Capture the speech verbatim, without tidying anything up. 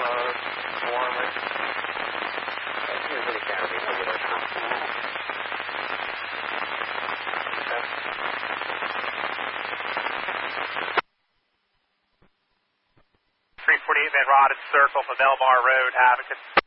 Road, Warwick. That's usually going to be regular time. three forty-eight Van Rodden Circle from Belmar Road, Advocate.